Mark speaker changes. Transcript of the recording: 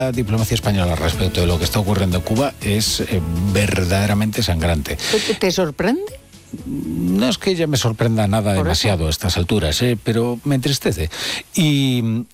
Speaker 1: La diplomacia española respecto de lo que está ocurriendo en Cuba es verdaderamente sangrante.
Speaker 2: ¿Te sorprende?
Speaker 1: No es que ya me sorprenda nada demasiado a estas alturas, pero me entristece. Y